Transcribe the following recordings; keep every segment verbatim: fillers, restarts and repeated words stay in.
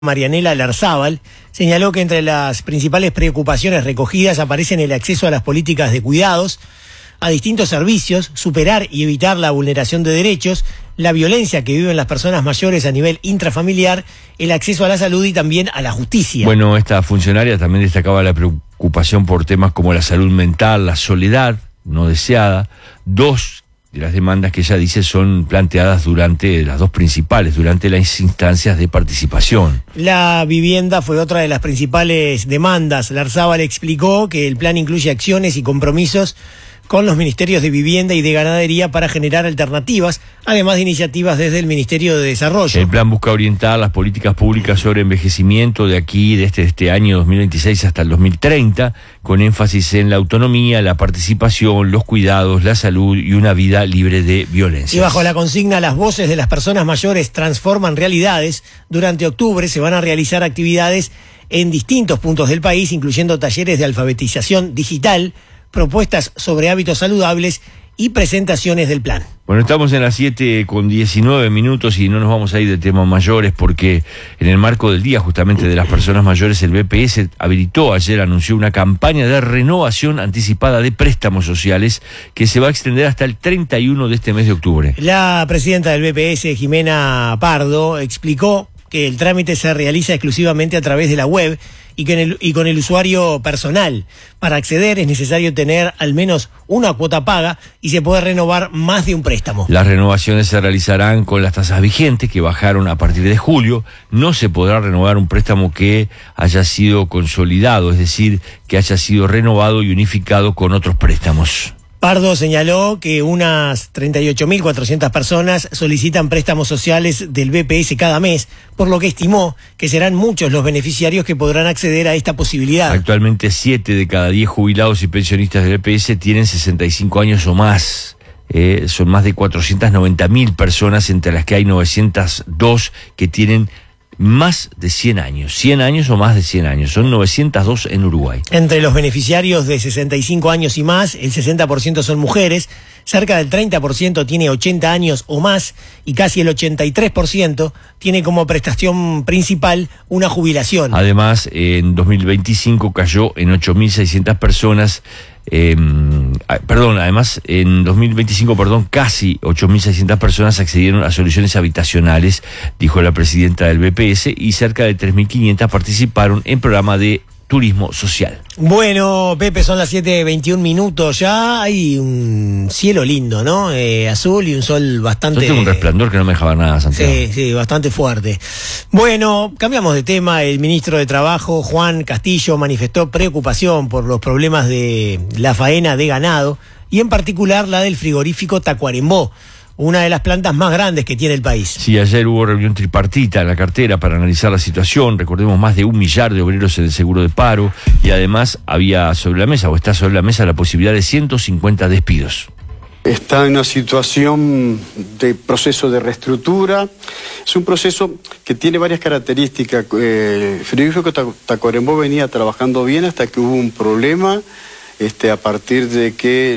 Marianela Larzábal, señaló que entre las principales preocupaciones recogidas aparecen el acceso a las políticas de cuidados, a distintos servicios, superar y evitar la vulneración de derechos, la violencia que viven las personas mayores a nivel intrafamiliar, el acceso a la salud y también a la justicia. Bueno, esta funcionaria también destacaba la preocupación por temas como la salud mental, la soledad no deseada, dos de las demandas que ella dice son planteadas durante, las dos principales, durante las instancias de participación. La vivienda fue otra de las principales demandas. Larzábal explicó que el plan incluye acciones y compromisos con los ministerios de Vivienda y de Ganadería para generar alternativas, además de iniciativas desde el Ministerio de Desarrollo. El plan busca orientar las políticas públicas sobre envejecimiento de aquí, de este, este año dos mil veintiséis hasta el dos mil treinta, con énfasis en la autonomía, la participación, los cuidados, la salud y una vida libre de violencia. Y bajo la consigna "Las voces de las personas mayores transforman realidades", durante octubre se van a realizar actividades en distintos puntos del país, incluyendo talleres de alfabetización digital, propuestas sobre hábitos saludables y presentaciones del plan. Bueno, estamos en las siete con diecinueve minutos y no nos vamos a ir de temas mayores porque en el marco del Día justamente de las Personas Mayores, el B P S habilitó, ayer anunció una campaña de renovación anticipada de préstamos sociales que se va a extender hasta el treinta y uno de este mes de octubre. La presidenta del B P S, Jimena Pardo, explicó que el trámite se realiza exclusivamente a través de la web y, que en el, y con el usuario personal. Para acceder es necesario tener al menos una cuota paga y se puede renovar más de un préstamo. Las renovaciones se realizarán con las tasas vigentes que bajaron a partir de julio. No se podrá renovar un préstamo que haya sido consolidado, es decir, que haya sido renovado y unificado con otros préstamos. Pardo señaló que unas treinta y ocho mil cuatrocientas personas solicitan préstamos sociales del B P S cada mes, por lo que estimó que serán muchos los beneficiarios que podrán acceder a esta posibilidad. Actualmente siete de cada diez jubilados y pensionistas del B P S tienen sesenta y cinco años o más. Eh, son más de cuatrocientas noventa mil personas, entre las que hay novecientas dos que tienen más de cien años, cien años o más de cien años, son novecientas dos en Uruguay. Entre los beneficiarios de sesenta y cinco años y más, el sesenta por ciento son mujeres, cerca del treinta por ciento tiene ochenta años o más y casi el ochenta y tres por ciento tiene como prestación principal una jubilación. Además, en dos mil veinticinco cayó en ocho mil seiscientas personas. Eh, perdón, además en dos mil veinticinco, perdón, casi ocho mil seiscientas personas accedieron a soluciones habitacionales, dijo la presidenta del B P S, y cerca de tres mil quinientas participaron en programa de turismo social. Bueno, Pepe, son las siete veintiún minutos ya, hay un cielo lindo, ¿no? Eh, azul y un sol bastante... Yo tengo un resplandor que no me dejaba nada, Santiago. Sí, sí, bastante fuerte. Bueno, cambiamos de tema. El ministro de Trabajo, Juan Castillo, manifestó preocupación por los problemas de la faena de ganado y en particular la del frigorífico Tacuarembó, una de las plantas más grandes que tiene el país. Sí, ayer hubo reunión tripartita en la cartera para analizar la situación. Recordemos, más de un millar de obreros en el seguro de paro y además había sobre la mesa, o está sobre la mesa, la posibilidad de ciento cincuenta despidos. Está en una situación de proceso de reestructura. Es un proceso que tiene varias características. Eh, el frigorífico Tacuarembó venía trabajando bien hasta que hubo un problema. Este, a partir de que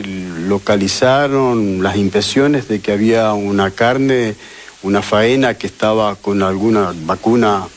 localizaron las impresiones de que había una carne, una faena que estaba con alguna vacuna